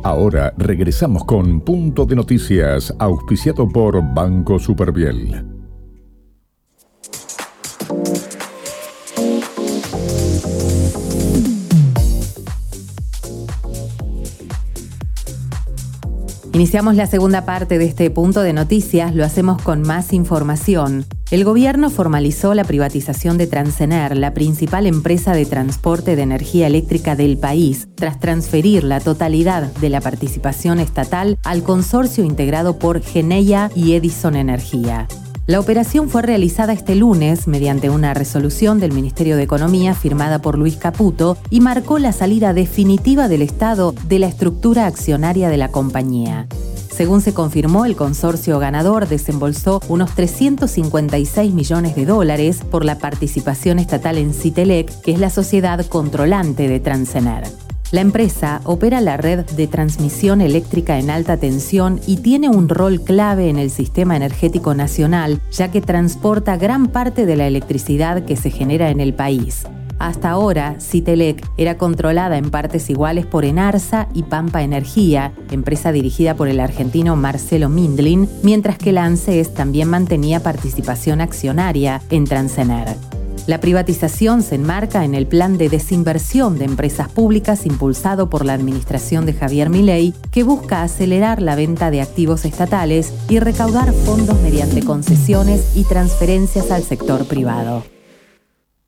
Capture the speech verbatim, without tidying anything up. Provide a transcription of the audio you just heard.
Ahora regresamos con Punto de Noticias, auspiciado por Banco Superviel. Iniciamos la segunda parte de este Punto de Noticias, lo hacemos con más información. El gobierno formalizó la privatización de Transener, la principal empresa de transporte de energía eléctrica del país, tras transferir la totalidad de la participación estatal al consorcio integrado por Geneia y Edison Energía. La operación fue realizada este lunes mediante una resolución del Ministerio de Economía firmada por Luis Caputo y marcó la salida definitiva del Estado de la estructura accionaria de la compañía. Según se confirmó, el consorcio ganador desembolsó unos trescientos cincuenta y seis millones de dólares por la participación estatal en Citelec, que es la sociedad controlante de Transener. La empresa opera la red de transmisión eléctrica en alta tensión y tiene un rol clave en el sistema energético nacional, ya que transporta gran parte de la electricidad que se genera en el país. Hasta ahora, Citelec era controlada en partes iguales por Enarsa y Pampa Energía, empresa dirigida por el argentino Marcelo Mindlin, mientras que la ANSES también mantenía participación accionaria en Transener. La privatización se enmarca en el plan de desinversión de empresas públicas impulsado por la administración de Javier Milei, que busca acelerar la venta de activos estatales y recaudar fondos mediante concesiones y transferencias al sector privado.